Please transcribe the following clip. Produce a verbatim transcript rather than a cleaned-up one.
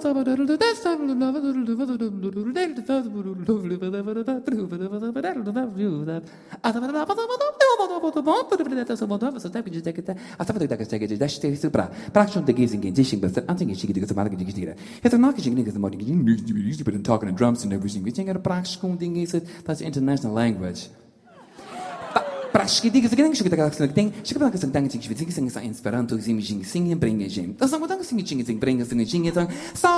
talking and drums and everything. We think that's international language. Prašky, když když tak tak tak, že pak se tak tak, že vždycky se inspirant, to si mi singing bringe jim. To samo tak si mi singing bringe singing.